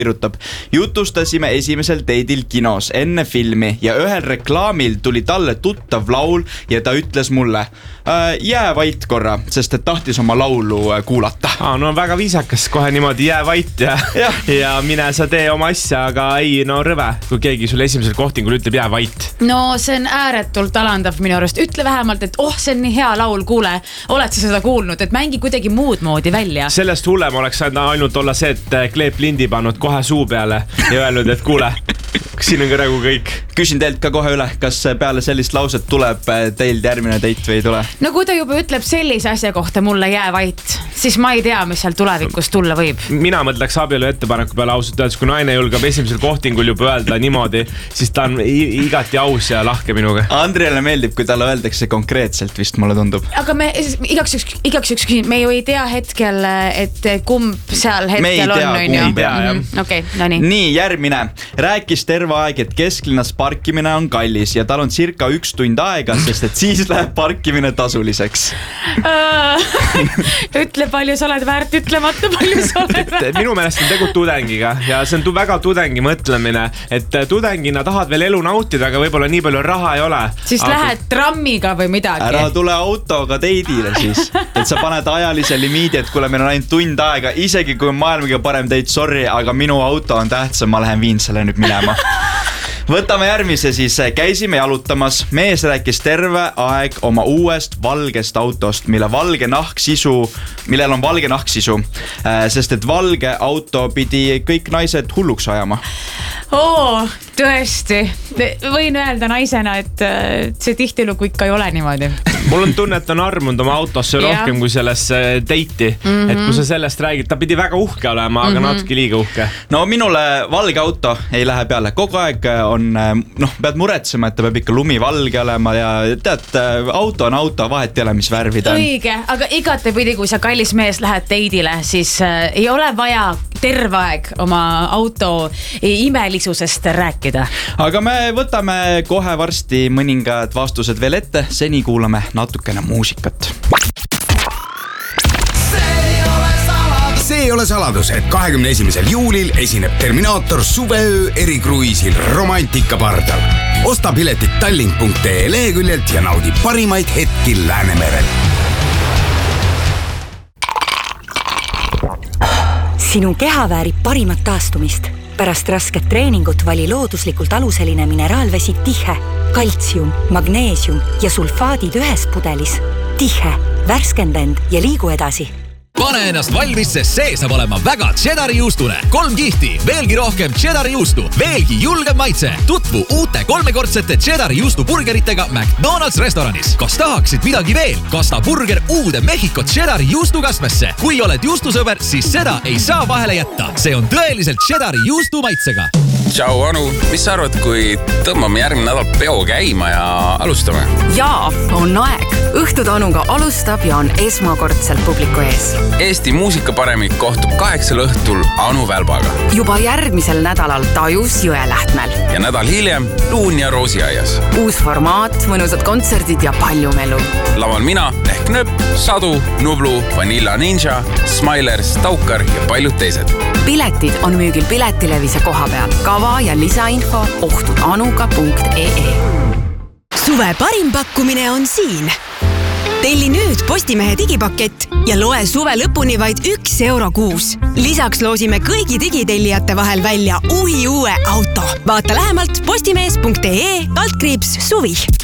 kirjutab. Jutustasime esimesel date'il kinos enne filmi ja ühel reklaamil tuli talle tuttav laul ja ta ütles mulle jää vait korra, sest et tahtis oma laulu kuulata. No väga viisakas, kohe niimoodi jää vait ja mine sa tee oma asja, aga ei, no rõve, kui keegi sulle esimesel kohtingul ütleb jää vait. No see on ääretult alandav minu arust. Ütle vähemalt, et see on nii hea laul, kuule, oled sa seda kuulnud, et mängi kuidagi muud moodi välja. Sellest hullem oleks ainult olla see, et Kleep lindi pannud kohe suu peale ja öelnud, et kuule, siin on kõregu kõik. Küsin teilt ka kohe üle, kas peale sellist lauset tuleb teilt järgmine date või ei tule? No kui ta juba ütleb sellise asja kohta mulle jää vait, siis ma ei tea, mis seal tulevikus tulla võib. Mina mõtleks abielu ettepaneku peale ausalt öeldes, kui naine julgab esimesel kohtingul juba öelda niimoodi, siis ta on igati aus ja lahke minuga. Andriele meeldib, kui talle öeldakse konkreetselt, vist mulle tundub. Aga me igaks üks küsin, me ju ei tea hetkel, et kumb seal hetkel on. Me ei tea, Okei, no nii. Nii, järgmine. Rääkis terve aeg, et kesklinnas parkimine on kallis ja tal on circa 1 tund aega, sest et siis läheb parkimine tasuliseks. Ütle, palju sa oled väärt, ütlemata palju sa oled väärt. Minu meelest on tegu tudengiga ja see on väga tudengi mõtlemine, et tudengina tahad veel elu nautida, aga võib-olla nii palju raha ei ole. Siis lähed trammiga või midagi. Ära tule autoga date'ile siis, et sa paned ajalise limiidi, et kuule, meil on ainult tund aega, isegi kui on maailmaga parem date, sorry, aga minu auto on tähtsam, ma lähen viin selle nüüd minema. Võtame järgmise siis, käisime jalutamas, mees rääkis terve aeg oma uuest valgest autost, millel on valge nahksisu, sest et valge auto pidi kõik naised hulluks ajama. Tõesti, võin öelda naisena, et see tihtilugu ikka ei ole niimoodi. Mul on tunne, et on armunud oma autosse rohkem kui sellesse date'i, et kui sa sellest räägid, ta pidi väga uhke olema, aga natuke liiga uhke. No minule valge auto ei lähe peale, kogu aeg on, pead muretsema, et ta peab ikka lumivalge olema ja tead, auto on auto, vahet ei ole, mis värvid on. Õige, aga igatepidi, kui sa kallis mees lähed date'ile, siis ei ole vaja terve aeg oma auto imelisusest rääkida. Aga me võtame kohe varsti mõningad vastused veel ette, seni kuulame natukene muusikat. See ei ole saladus, et 21. juulil esineb Terminaator suveöö erikruiisil Romantika pardal. Osta piletit tallink.ee leheküljelt ja naudi parimaid hetki Läänemerel. Sinu keha väärib parimat taastumist. Pärast rasket treeningut vali looduslikult aluseline mineraalvesi Tihe. Kaltsium, magneesium ja sulfaadid ühes pudelis. Tihe, värskenda end ja liigu edasi. Pane ennast valmis, sest see saab olema väga cheddari juustune. 3 kihti, veelgi rohkem cheddari juustu, veelgi julgem maitse. Tutvu uute 3-kordsete cheddari juustu burgeritega McDonald's restoranis. Kas tahaksid midagi veel? Kasta burger uude Mehhiko cheddari juustukasmesse. Kui oled juustusõber, siis seda ei saa vahele jätta. See on tõeliselt cheddari juustu maitsega. Tšau, Anu. Mis sa arvad, kui tõmbame järgmine nädal peo käima ja alustame? Jaa, on aeg. Õhtud Anuga alustab ja on esmakordselt publiku ees. Eesti muusikaparemik kohtub 8 õhtul Anu Välbaga. Juba järgmisel nädalal Tajus Jõelähtmel. Ja nädal hiljem Luun ja Roosiaias. Uus formaat, mõnusad kontserdid ja palju melu. Laval mina ehk Nööp, Sadu, Nublu, Vanilla Ninja, Smilers, Taukar ja paljud teised. Piletid on müügil Piletilevise koha peal. Kava ja lisainfo ohtudanuga.ee. Suve parim pakkumine on siin. Telli nüüd Postimehe digipakett ja loe suve lõpuni vaid 1 euro kuus. Lisaks loosime kõigi digitellijate vahel välja uue auto. Vaata lähemalt postimees.ee/suvi.